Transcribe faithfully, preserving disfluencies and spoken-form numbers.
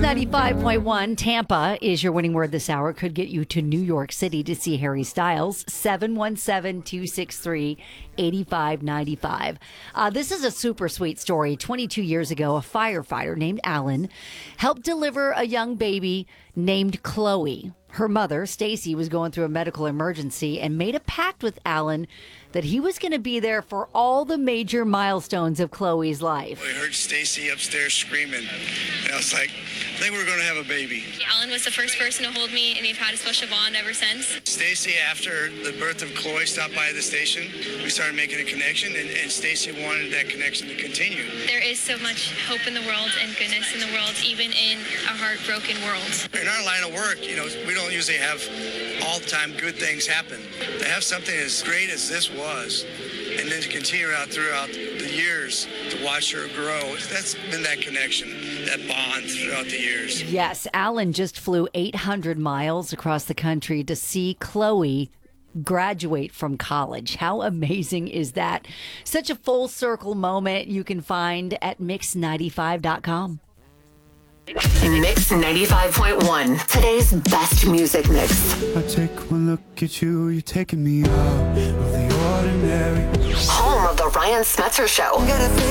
ninety-five point one, Tampa is your winning word this hour. Could get you to New York City to see Harry Styles. seven one seven, two six three, eight five nine five. Uh, this is a super sweet story. twenty-two years ago, a firefighter named Alan helped deliver a young baby named Chloe. Her mother, Stacy, was going through a medical emergency and made a pact with Alan that he was going to be there for all the major milestones of Chloe's life. I heard Stacy upstairs screaming, and I was like, I think we're going to have a baby. Alan was the first person to hold me, and we've had a special bond ever since. Stacy, after the birth of Chloe, stopped by the station. We started making a connection, and, and Stacy wanted that connection to continue. There is so much hope in the world and goodness in the world, even in a heartbroken world. In our line of work, you know, we don't usually have all the time good things happen. To have something as great as this was, and then to continue out throughout the years to watch her grow, that's been that connection, that bond throughout the years. Yes, Alan just flew eight hundred miles across the country to see Chloe graduate from college. How amazing is that? Such a full circle moment you can find at mix ninety-five dot com. Mix ninety-five point one, today's best music mix. I take one look at you, you're taking me out of the ordinary. Home of the Ryan Smetzer Show.